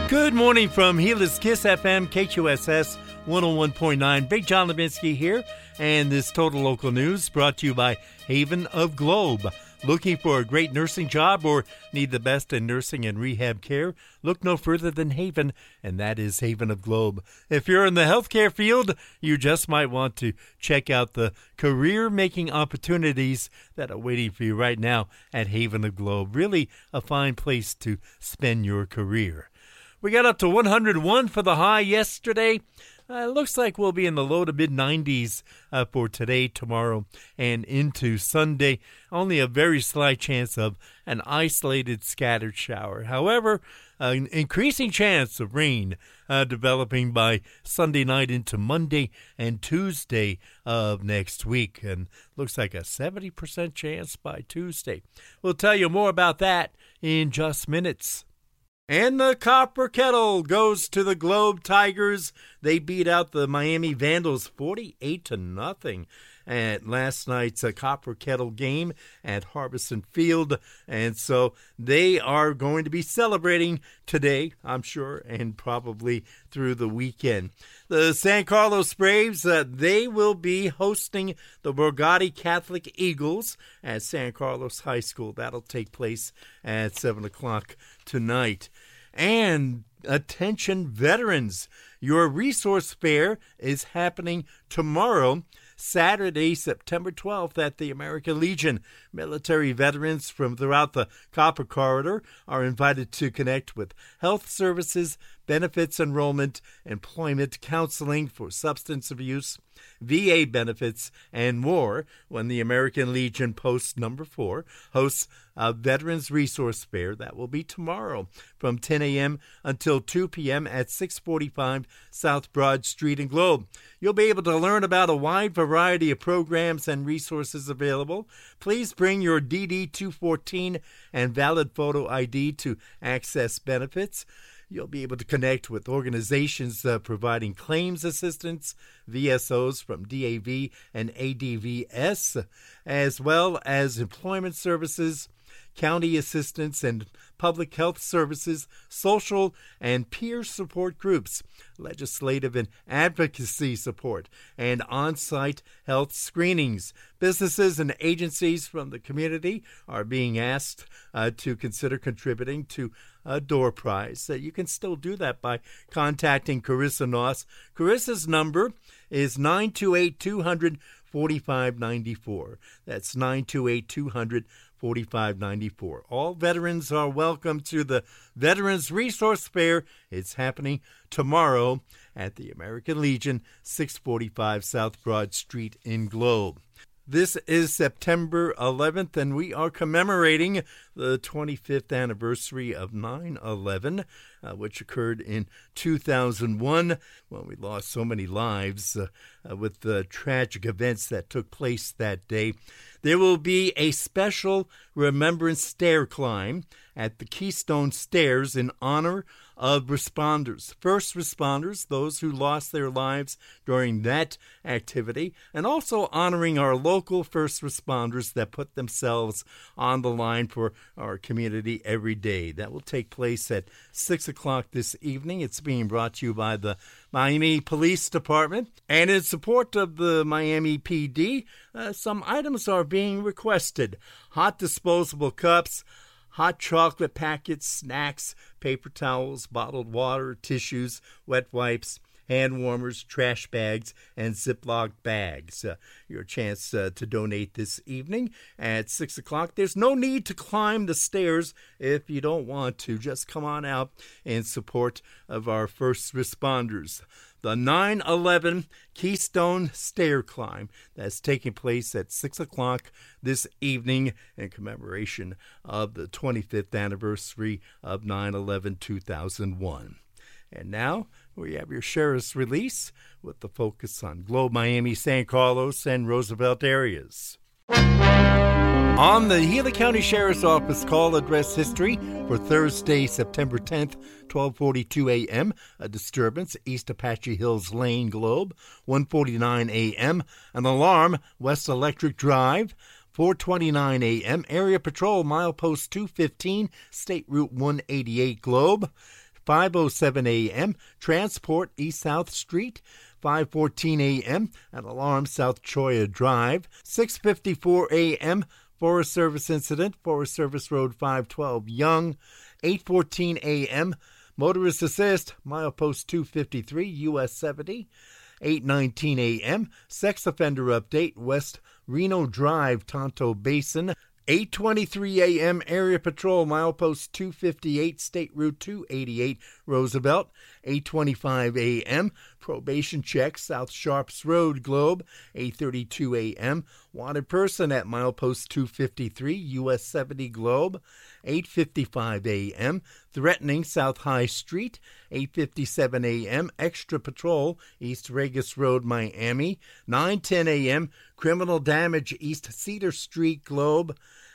Good morning from Gila Kiss FM, KQSS 101.9. Big John Levinsky here, and this Total Local News brought to you by Haven of Globe. Looking for a great nursing job or need the best in nursing and rehab care? Look no further than Haven, and that is Haven of Globe. If you're in the healthcare field, you just might want to check out the career-making opportunities that are waiting for you right now at Haven of Globe. Really a fine place to spend your career. We got up to 101 for the high yesterday. Looks like we'll be in the low to mid-90s for today, tomorrow, and into Sunday. Only a very slight chance of an isolated scattered shower. However, an increasing chance of rain developing by Sunday night into Monday and Tuesday of next week. And looks like a 70% chance by Tuesday. We'll tell you more about that in just minutes. And the Copper Kettle goes to the Globe Tigers. They beat out the Miami Vandals 48-0 at last night's Copper Kettle game at Harbison Field. And so they are going to be celebrating today, I'm sure, and probably through the weekend. The San Carlos Braves, they will be hosting the Borgatti Catholic Eagles at San Carlos High School. That'll take place at 7 o'clock tonight. And attention veterans, your resource fair is happening tomorrow, Saturday, September 12th at the American Legion. Military veterans from throughout the Copper Corridor are invited to connect with health services, benefits enrollment, employment counseling for substance abuse, VA benefits, and more when the American Legion Post Number 4 hosts a Veterans Resource Fair. That will be tomorrow from 10 a.m. until 2 p.m. at 645 South Broad Street in Globe. You'll be able to learn about a wide variety of programs and resources available. Please bring your DD-214 and valid photo ID to access benefits. You'll be able to connect with organizations providing claims assistance, VSOs from DAV and ADVS, as well as employment services, county assistance and public health services, social and peer support groups, legislative and advocacy support, and on-site health screenings. Businesses and agencies from the community are being asked to consider contributing to a door prize. You can still do that by contacting Carissa Noss. Carissa's number is 928-200-4594. That's 928-200-4594. All veterans are welcome to the Veterans Resource Fair. It's happening tomorrow at the American Legion, 645 South Broad Street in Globe. This is September 11th, and we are commemorating the 25th anniversary of 9/11, which occurred in 2001, when we lost so many lives with the tragic events that took place that day. There will be a special remembrance stair climb at the Keystone Stairs in honor of responders, first responders, those who lost their lives during that activity, and also honoring our local first responders that put themselves on the line for our community every day. That will take place at 6 o'clock this evening. It's being brought to you by the Miami Police Department. And in support of the Miami PD, some items are being requested. Hot disposable cups, hot chocolate packets, snacks, paper towels, bottled water, tissues, wet wipes, hand warmers, trash bags, and Ziploc bags. Your chance to donate this evening at 6 o'clock. There's no need to climb the stairs if you don't want to. Just come on out in support of our first responders. The 9/11 Keystone Stair Climb that's taking place at 6 o'clock this evening in commemoration of the 25th anniversary of 9/11-2001. And now we have your sheriff's release with the focus on Globe, Miami, San Carlos, and Roosevelt areas. On the Gila County Sheriff's Office call address history for Thursday, September 10th, 12:42 a.m., a disturbance, East Apache Hills Lane, Globe, 1:49 a.m., an alarm, West Electric Drive, 4:29 a.m., area patrol, milepost 215, State Route 188, Globe, 5:07 a.m., Transport East South Street. 5:14 a.m., an alarm South Choya Drive. 6:54 a.m., Forest Service incident, Forest Service Road 512 Young. 8:14 a.m., motorist assist, milepost 253 US 70. 8:19 a.m., sex offender update, West Reno Drive, Tonto Basin. 8:23 a.m., area patrol, milepost 258, State Route 288, Roosevelt. 8:25 a.m., probation check, South Sharps Road, Globe. 8:32 a.m., wanted person at milepost 253, US 70, Globe. 8:55 a.m., threatening South High Street. 8:57 a.m., extra patrol, East Regis Road, Miami. 9:10 a.m., criminal damage, East Cedar Street, Globe.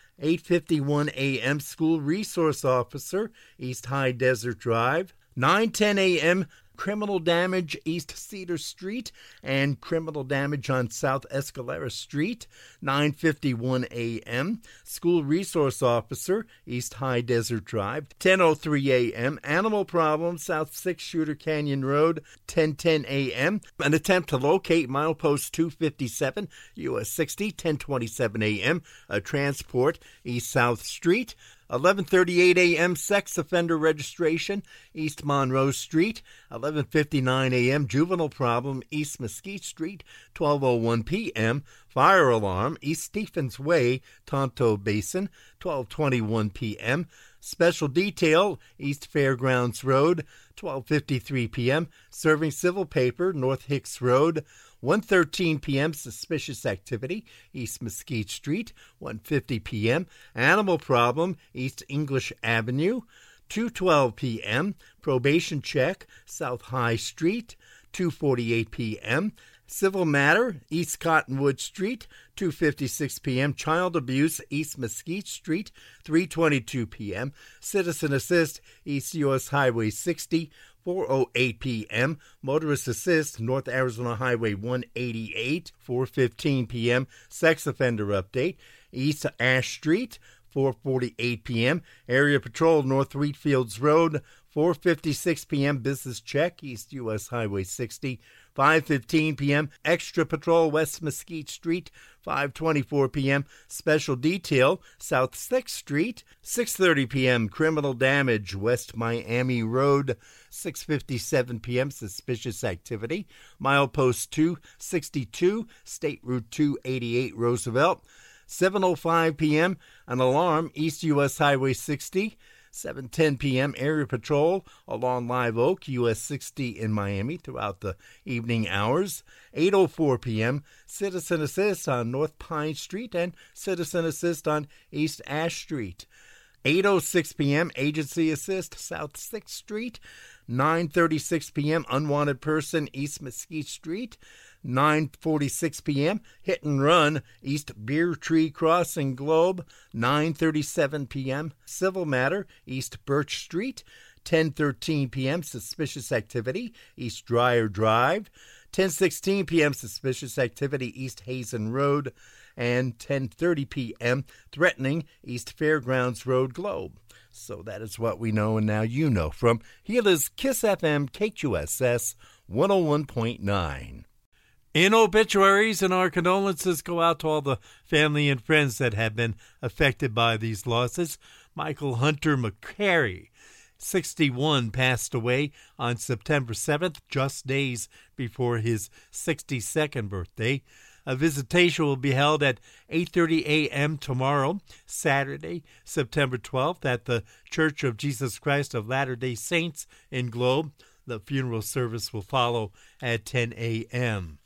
8:51 a.m., school resource officer, East High Desert Drive. 9:10 a.m., criminal damage, East Cedar Street, and criminal damage on South Escalera Street. 9:51 a.m., school resource officer, East High Desert Drive. 10:03 a.m., animal problem, South Six Shooter Canyon Road. 10:10 a.m., an attempt to locate milepost 257, US 60. 10:27 a.m., a transport, East South Street. 11:38 a.m., sex offender registration, East Monroe Street. 11:59 a.m., juvenile problem, East Mesquite Street. 12:01 p.m., fire alarm, East Stephens Way, Tonto Basin. 12:21 p.m., special detail, East Fairgrounds Road. 12:53 p.m., serving civil paper, North Hicks Road. 1:13 p.m., suspicious activity, East Mesquite Street. 1:50 p.m., animal problem, East English Avenue. 2:12 p.m., probation check, South High Street. 2:48 p.m., civil matter, East Cottonwood Street. 2:56 p.m., child abuse, East Mesquite Street. 3:22 p.m., citizen assist, East U.S. Highway 60. 4:08 p.m., motorist assist, North Arizona Highway 188. 4:15 p.m., sex offender update, East Ash Street. 4:48 p.m., area patrol, North Wheatfields Road. 4:56 p.m., business check, East U.S. Highway 60. 5:15 p.m., extra patrol, West Mesquite Street. 5:24 p.m., special detail, South 6th Street. 6:30 p.m., criminal damage, West Miami Road. 6:57 p.m., suspicious activity, milepost 262, State Route 288, Roosevelt. 7:05 p.m., an alarm, East U.S. Highway 60. 7:10 p.m., area patrol along Live Oak, US 60 in Miami throughout the evening hours. 8:04 p.m., citizen assist on North Pine Street and citizen assist on East Ash Street. 8:06 p.m., agency assist, South 6th Street. 9:36 p.m., unwanted person, East Mesquite Street. 9:46 p.m., hit and run, East Beer Tree Crossing, Globe. 9:37 p.m., civil matter, East Birch Street. 10:13 p.m., suspicious activity, East Dryer Drive. 10:16 p.m., suspicious activity, East Hazen Road. And 10:30 p.m., threatening, East Fairgrounds Road, Globe. So that is what we know, and now you know. From Gila's Kiss FM KQSS 101.9. In obituaries, and our condolences go out to all the family and friends that have been affected by these losses. Michael Hunter McCary, 61, passed away on September 7th, just days before his 62nd birthday. A visitation will be held at 8:30 a.m. tomorrow, Saturday, September 12th, at the Church of Jesus Christ of Latter-day Saints in Globe. The funeral service will follow at 10 a.m.